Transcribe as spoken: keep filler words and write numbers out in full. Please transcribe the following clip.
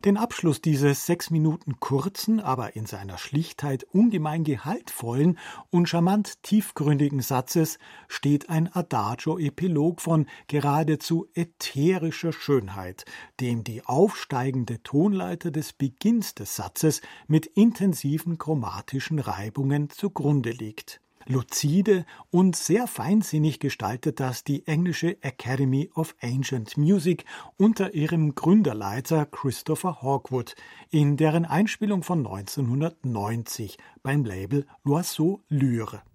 Den Abschluss dieses sechs Minuten kurzen, aber in seiner Schlichtheit ungemein gehaltvollen und charmant tiefgründigen Satzes steht ein Adagio-Epilog von geradezu ätherischer Schönheit, dem die aufsteigende Tonleiter des Beginns des Satzes mit intensiven chromatischen Reibungen zugrunde liegt. Luzide und sehr feinsinnig gestaltet das die englische Academy of Ancient Music unter ihrem Gründerleiter Christopher Hawkwood in deren Einspielung von neunzehnhundertneunzig beim Label L'Oiseau Lyre.